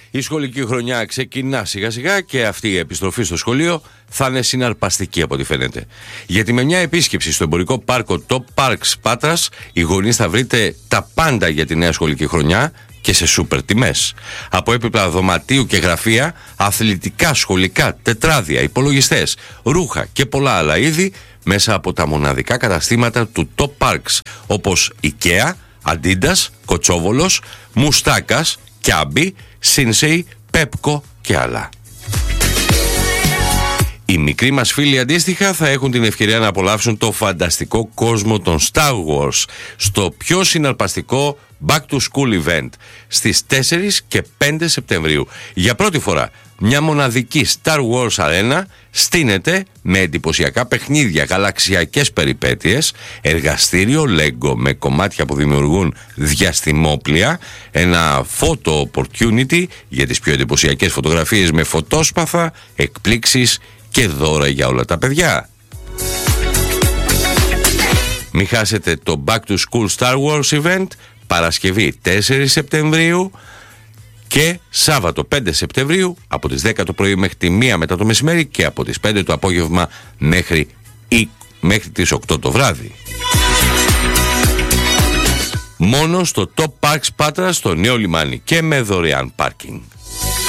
Η σχολική χρονιά ξεκινά σιγά σιγά και αυτή η επιστροφή στο σχολείο θα είναι συναρπαστική από ό,τι φαίνεται. Γιατί με μια επίσκεψη στο εμπορικό πάρκο Top Parks Πάτρας, οι γονείς θα βρείτε τα πάντα για τη νέα σχολική χρονιά και σε σούπερ τιμές. Από έπιπλα δωματίου και γραφεία, αθλητικά, σχολικά, τετράδια, υπολογιστές, ρούχα και πολλά άλλα είδη μέσα από τα μοναδικά καταστήματα του Top Parks, όπως IKEA, Adidas, Κοτσόβολος, Μουστάκας, Κιάμπι, Σίνσεϊ, Πέπκο και άλλα. Οι μικροί μας φίλοι αντίστοιχα θα έχουν την ευκαιρία να απολαύσουν το φανταστικό κόσμο των Star Wars στο πιο συναρπαστικό Back to School event στις 4 και 5 Σεπτεμβρίου. Για πρώτη φορά μια μοναδική Star Wars Arena στείνεται με εντυπωσιακά παιχνίδια, γαλαξιακές περιπέτειες, εργαστήριο Lego με κομμάτια που δημιουργούν διαστημόπλια, ένα photo opportunity για τις πιο εντυπωσιακές φωτογραφίες με φωτόσπαθα, εκπλήξεις και δώρα για όλα τα παιδιά. Μην χάσετε το Back to School Star Wars event Παρασκευή 4 Σεπτεμβρίου και Σάββατο 5 Σεπτεμβρίου από τις 10 το πρωί μέχρι τη 1 μετά το μεσημέρι και από τις 5 το απόγευμα μέχρι τις 8 το βράδυ. Μόνο στο Top Parks Πάτρα στο Νέο Λιμάνι και με δωρεάν πάρκινγκ.